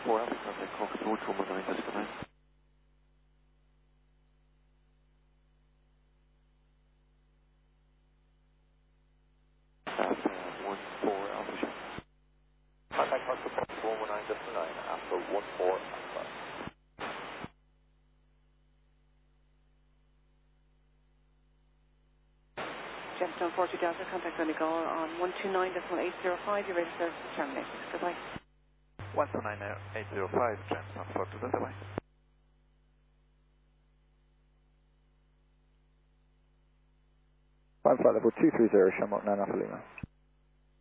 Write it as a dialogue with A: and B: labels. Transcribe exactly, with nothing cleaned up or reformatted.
A: four Alpha, contact Cockapoo, one one nine, just nine. Alpha, one four Alpha, shot. Contact Cockapoo, one one nine, just nine, Alpha, one four Alpha.
B: Gemstone forty Delta, contact Donegal on one two nine point eight zero five, your radio service is terminated. Goodbye.
A: one two nine eight zero five, Gemstone forty Delta, bye.
C: Five flight level two three zero, Shamrock nine Alpha Lima.